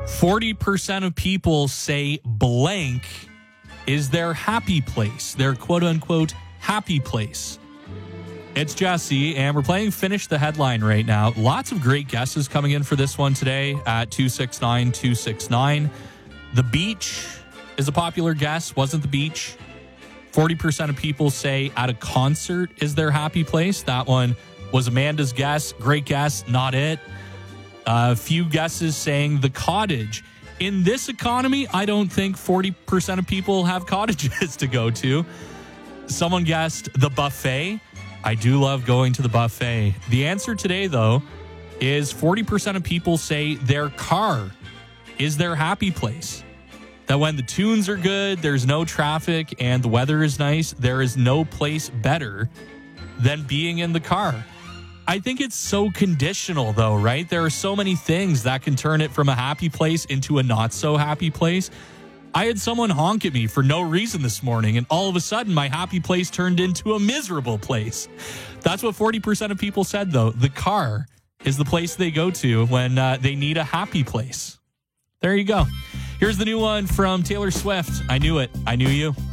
40% of people say blank is their happy place, their quote-unquote happy place. It's Jesse, and we're playing Finish the Headline right now. Lots of great guesses coming in for this one today at 269-269. The beach is a popular guess. Wasn't the beach. 40% of people say at a concert is their happy place. That one was Amanda's guess. Great guess. Not it. A few guesses saying the cottage. In this economy, I don't think 40% of people have cottages to go to. Someone guessed the buffet. I do love going to the buffet. The answer today, though, is 40% of people say their car is their happy place. That when the tunes are good, there's no traffic, and the weather is nice, there is no place better than being in the car. I think it's so conditional, though, right? There are so many things that can turn it from a happy place into a not so happy place. I had someone honk at me for no reason this morning, and all of a sudden my happy place turned into a miserable place. That's what 40% of people said, though. The car is the place they go to when they need a happy place. There you go. Here's the new one from Taylor Swift. I Knew It. I Knew You.